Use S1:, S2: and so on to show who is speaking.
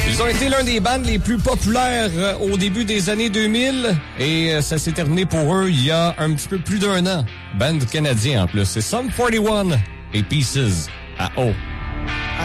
S1: Ils ont été l'un des bands les plus populaires au début des années 2000 et ça s'est terminé pour eux il y a un petit peu plus d'1 an. Band canadien en plus. C'est Sum 41 et Pieces à O.